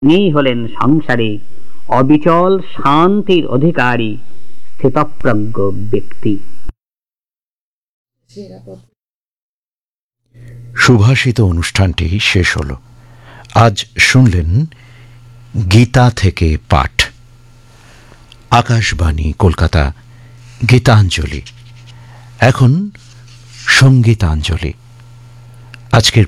ইনি হলেন সংসারে অবিচল শান্তির অধিকারী স্থিতপ্রজ্ঞ ব্যক্তি। সুভাষিত অনুষ্ঠানটি শেষ হল। আজ শুনলেন গীতা থেকে পাঠ। আকাশবাণী কলকাতা, গীতাঞ্জলি। এখন সঙ্গীতাঞ্জলি। আজকের